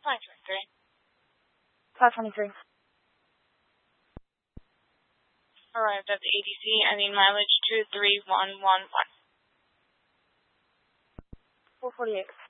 523. 523. Arrived at the ATC, ending mileage 23111. 448.